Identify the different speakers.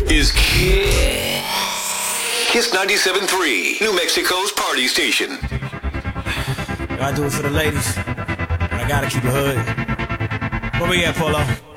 Speaker 1: is Kiss 97.3, New Mexico's party station.
Speaker 2: I do it for the ladies. I gotta keep it hood. Where we at, Polo?